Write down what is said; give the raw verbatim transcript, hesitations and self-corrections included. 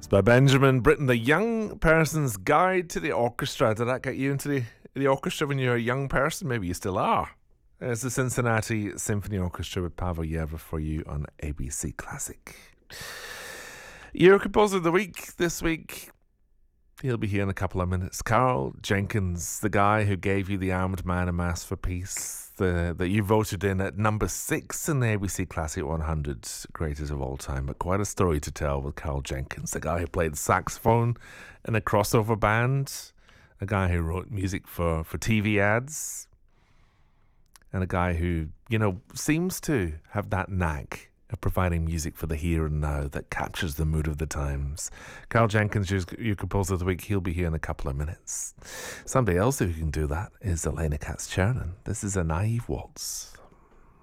By Benjamin Britten, The Young Person's Guide to the Orchestra. Did that get you into the, the orchestra when you were a young person? Maybe you still are. There's the Cincinnati Symphony Orchestra with Pavel Yevra for you on A B C Classic. Your composer of the week this week, he'll be here in a couple of minutes. Carl Jenkins, the guy who gave you The Armed Man and Mass for Peace, the, that you voted in at number six in the A B C Classic one hundred Greatest of All Time. But quite a story to tell with Carl Jenkins, the guy who played saxophone in a crossover band, a guy who wrote music for, for T V ads, and a guy who, you know, seems to have that knack of providing music for the here and now that captures the mood of the times. Carl Jenkins, your, your composer of the week, he'll be here in a couple of minutes. Somebody else who can do that is Elena Katz-Chernin. This is a Naive Waltz.